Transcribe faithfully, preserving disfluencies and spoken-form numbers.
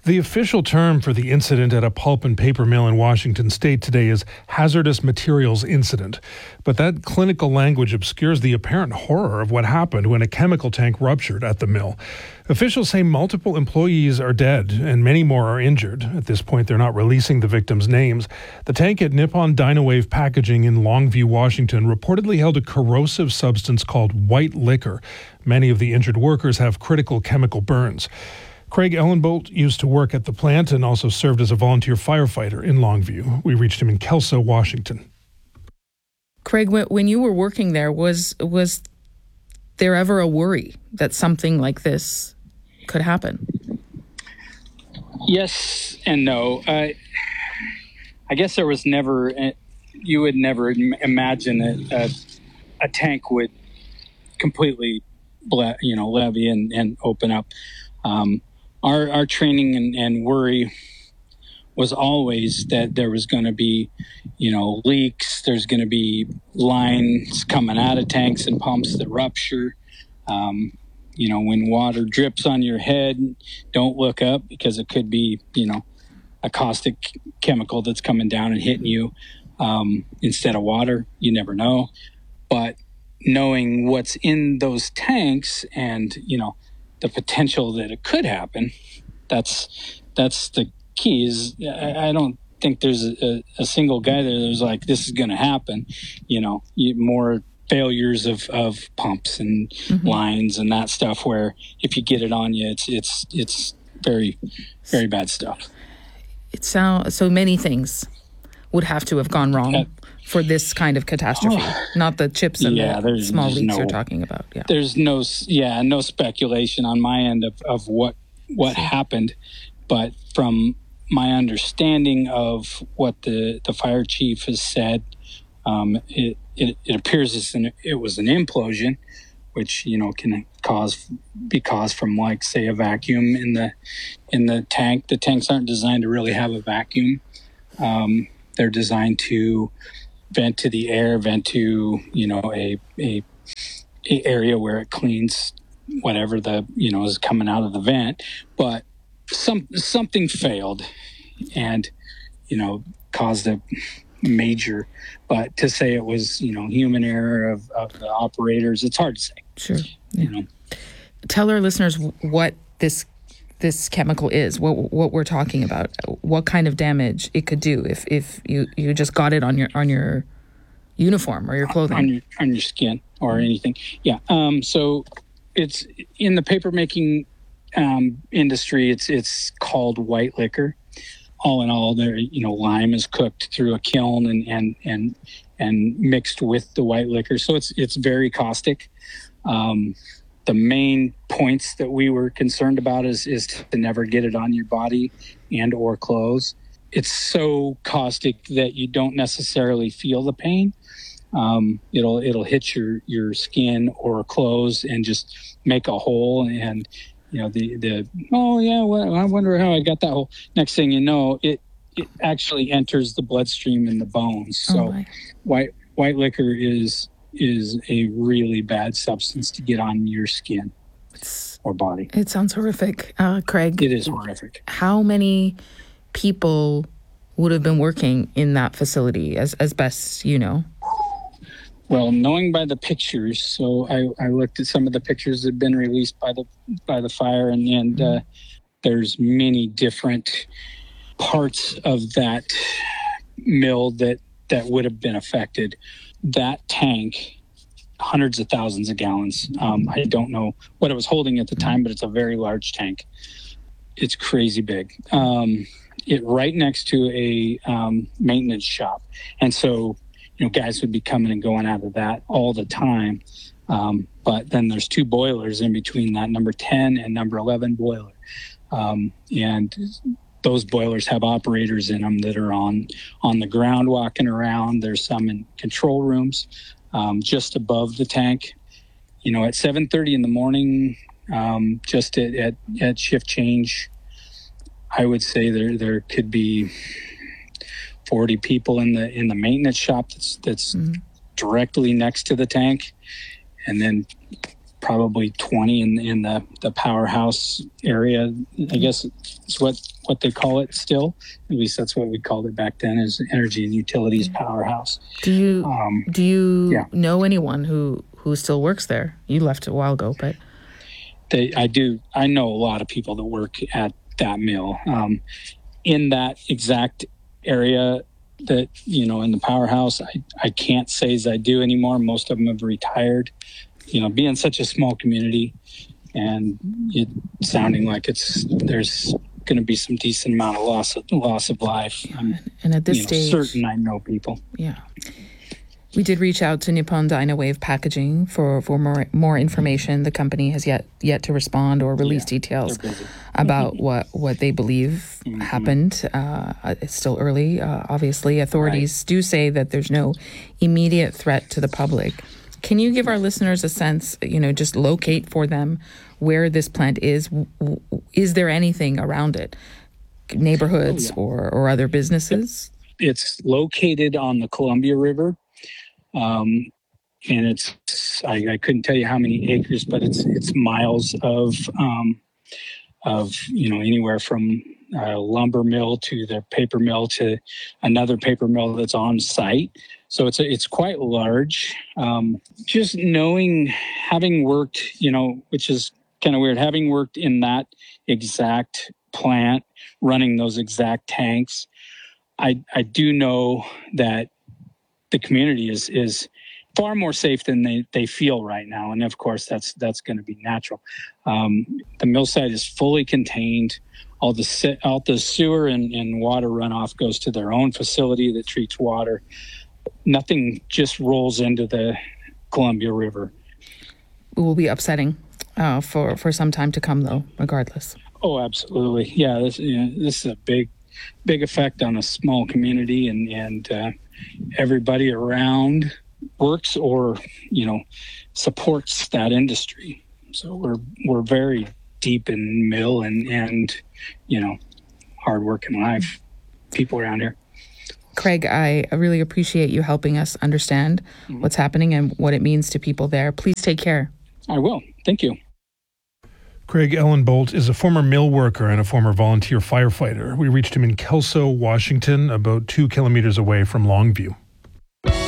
The official term for the incident at a pulp and paper mill in Washington state today is hazardous materials incident. But that clinical language obscures the apparent horror of what happened when a chemical tank ruptured at the mill. Officials say multiple employees are dead and many more are injured. At this point, they're not releasing the victims' names. The tank at Nippon Dynawave Packaging in Longview, Washington, reportedly held a corrosive substance called white liquor. Many of the injured workers have critical chemical burns. Craig Ellenbolt used to work at the plant and also served as a volunteer firefighter in Longview. We reached him in Kelso, Washington. Craig, when you were working there, was was there ever a worry that something like this could happen? Yes and no. Uh, I guess there was never, you would never imagine that uh, a tank would completely, you know, levy and, and open up. Um, Our our training and, and worry was always that there was going to be, you know, leaks. There's going to be lines coming out of tanks and pumps that rupture. Um, you know, when water drips on your head, don't look up because it could be, you know, a caustic chemical that's coming down and hitting you um, instead of water. You never know. But knowing what's in those tanks and, you know, the potential that it could happen, that's that's the key. Is I, I don't think there's a, a single guy there that's like, this is going to happen. You know, you, more failures of, of pumps and mm-hmm. lines and that stuff where if you get it on you, it's it's it's very, very bad stuff. It sounds so many things would have to have gone wrong uh, for this kind of catastrophe, oh, not the chips and yeah, the small leaks no, you're talking about. Yeah, there's no, yeah, no speculation on my end of, of what what happened, but from my understanding of what the, the fire chief has said, um, it, it it appears as an, it was an implosion, which you know can cause be caused from like say a vacuum in the in the tank. The tanks aren't designed to really have a vacuum. Um, they're designed to vent to the air, vent to, you know, a, a a area where it cleans whatever the, you know, is coming out of the vent. But some something failed and, you know, caused a major, but to say it was, you know, human error of, of the operators, it's hard to say. Sure. Yeah. You know. Tell our listeners what this this chemical is, what what we're talking about, what kind of damage it could do if, if you, you just got it on your on your uniform or your clothing. On your, on your skin or anything. Yeah. Um, so it's in the paper making um, industry, it's it's called white liquor. All in all, there, you know, lime is cooked through a kiln and and and and mixed with the white liquor. So it's it's very caustic. Um, the main points that we were concerned about is is to never get it on your body and or clothes. It's so caustic that you don't necessarily feel the pain. Um, it'll it'll hit your your skin or clothes and just make a hole. And you know the the oh yeah, well, I wonder how I got that hole. Next thing you know, it it actually enters the bloodstream in the bones. So oh white white liquor is is a really bad substance to get on your skin it's, or body. It sounds horrific, uh, Craig. It is horrific. How many people would have been working in that facility, as as best you know? Well, knowing by the pictures, so I, I looked at some of the pictures that have been released by the by the fire, and, and uh, there's many different parts of that mill that, that would have been affected. That tank, hundreds of thousands of gallons. Um, I don't know what it was holding at the time, but it's a very large tank. It's crazy big. Um, it right next to a um, maintenance shop, and so. You know, guys would be coming and going out of that all the time. Um, but then there's two boilers in between that, number ten and number eleven boiler. Um, and those boilers have operators in them that are on, on the ground walking around. There's some in control rooms um, just above the tank. You know, at seven thirty in the morning, um, just at, at, at shift change, I would say there there could be forty people in the in the maintenance shop that's that's mm-hmm. directly next to the tank, and then probably twenty in in the, the powerhouse area. I guess it's what, what they call it still. At least that's what we called it back then, is Energy and Utilities Powerhouse. Do you Um, do you yeah. know anyone who, who still works there? You left a while ago, but They, I do. I know a lot of people that work at that mill. Um, in that exact area that, you know, in the powerhouse, I, I can't say as I do anymore. Most of them have retired. You know, being such a small community and it sounding like it's there's going to be some decent amount of loss of, loss of life. I'm, and at this you know, stage, certain I know people. yeah. We did reach out to Nippon Dynawave Packaging for, for more more information. The company has yet yet to respond or release Yeah, details they're busy. about what, what they believe Mhm. happened. Uh, it's still early. Uh, obviously, authorities do say that there's no immediate threat to the public. Can you give our listeners a sense, you know, just locate for them where this plant is? W- w- Is there anything around it? Neighborhoods Oh, yeah. or, or other businesses? It's located on the Columbia River. Um, and it's, I, I couldn't tell you how many acres, but it's, it's miles of, um, of, you know, anywhere from a lumber mill to the paper mill to another paper mill that's on site. So it's, a, it's quite large. Um, just knowing, having worked, you know, which is kind of weird, having worked in that exact plant, running those exact tanks, I, I do know that the community is is far more safe than they, they feel right now, and of course that's that's going to be natural. Um, the mill site is fully contained. All the all the sewer and, and water runoff goes to their own facility that treats water. Nothing just rolls into the Columbia River. It will be upsetting uh, for, for some time to come, though, regardless. Oh, absolutely. Yeah, this you know, this is a big big effect on a small community, and and uh, everybody around works or, you know, supports that industry. So we're we're very deep in mill and, and you know, hardworking life people around here. Craig, I really appreciate you helping us understand mm-hmm. what's happening and what it means to people there. Please take care. I will. Thank you. Craig Ellenbolt is a former mill worker and a former volunteer firefighter. We reached him in Kelso, Washington, about two kilometers away from Longview.